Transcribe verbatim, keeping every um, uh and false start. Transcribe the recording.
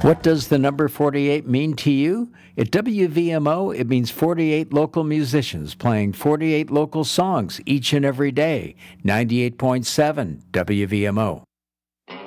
What does the number forty-eight mean to you? At W V M O, it means forty-eight local musicians playing forty-eight local songs each and every day. ninety-eight point seven W V M O.